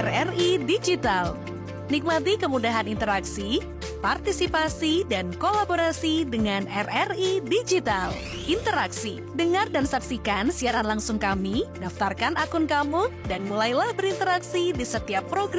RRI Digital. Nikmati kemudahan interaksi, partisipasi, dan kolaborasi dengan RRI Digital. Interaksi, dengar dan saksikan siaran langsung kami, daftarkan akun kamu, dan mulailah berinteraksi di setiap program